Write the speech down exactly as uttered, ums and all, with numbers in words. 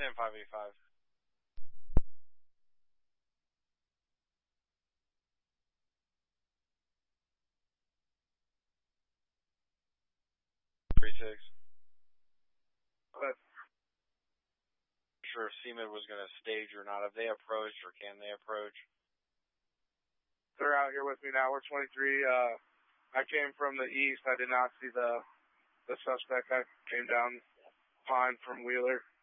in five eighty-five. three six. But Sure if Seaman was going to stage or not. Have they approached or can they approach? They're out here with me now. We're twenty-three. Uh, I came from the east. I did not see the the suspect. I came down Pine from Wheeler.